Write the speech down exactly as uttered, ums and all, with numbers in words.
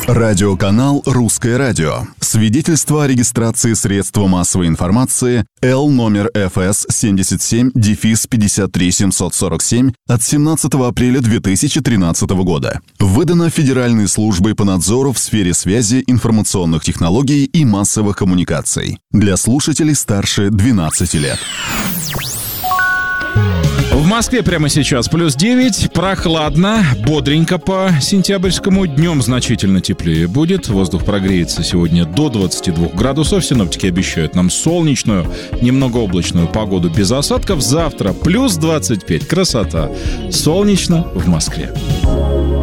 Радиоканал «Русское радио». Свидетельство о регистрации средства массовой информации Л номер эф эс семьдесят семь пятьдесят три семьсот сорок семь от семнадцатого апреля две тысячи тринадцатого года. Выдано Федеральной службой по надзору в сфере связи, информационных технологий и массовых коммуникаций. Для слушателей старше двенадцати лет. В Москве прямо сейчас плюс девять, прохладно, бодренько по сентябрьскому. Днем значительно теплее будет. Воздух прогреется сегодня до двадцати двух градусов. Синоптики обещают нам солнечную, немного облачную погоду без осадков. Завтра плюс двадцать пять. Красота. Солнечно в Москве.